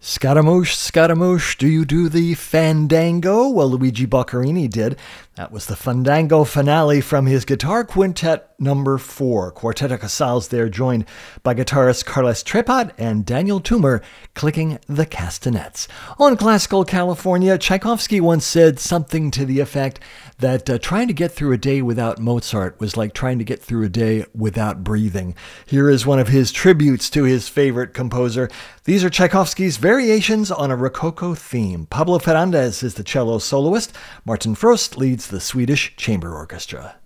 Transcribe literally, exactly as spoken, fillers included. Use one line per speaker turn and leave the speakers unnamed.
Scaramouche, Scaramouche, do you do the fandango? Well, Luigi Boccherini did. That was the Fandango finale from his guitar quintet number four. Quartet of Casals there, joined by guitarist Carles Trepat and Daniel Toomer clicking the castanets. On Classical California, Tchaikovsky once said something to the effect that uh, trying to get through a day without Mozart was like trying to get through a day without breathing. Here is one of his tributes to his favorite composer. These are Tchaikovsky's variations on a Rococo theme. Pablo Ferrandez is the cello soloist. Martin Frost leads the Swedish Chamber Orchestra.